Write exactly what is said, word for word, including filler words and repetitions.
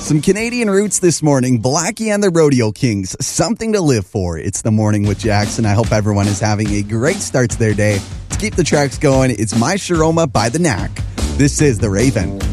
Some Canadian roots this morning. Blackie and the Rodeo Kings. Something to live for. It's the morning with Jackson. I hope everyone is having a great start to their day. To keep the tracks going, it's My Sharoma by The Knack. This is The Raven.